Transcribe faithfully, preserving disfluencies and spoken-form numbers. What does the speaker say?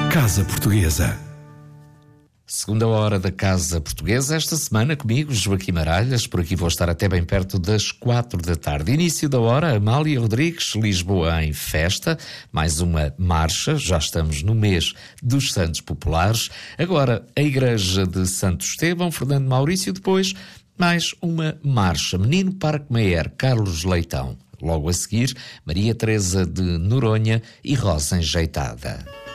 Casa Portuguesa. Segunda hora da Casa Portuguesa, esta semana comigo, Joaquim Maralhas. Por aqui vou estar até bem perto das quatro da tarde. Início da hora, Amália Rodrigues, Lisboa em festa. Mais uma marcha, já estamos no mês dos Santos Populares. Agora, a Igreja de Santo Estevão, Fernando Maurício. Depois, mais uma marcha. Menino Parque Mayer, Carlos Leitão. Logo a seguir, Maria Teresa de Noronha e Rosa Enjeitada.